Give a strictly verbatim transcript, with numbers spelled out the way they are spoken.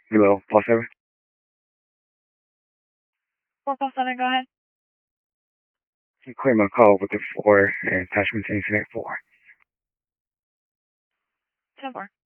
Hello, Paul seven. Four Paul seven, go ahead. Clear my call with the four and attachment to incident four. ten four.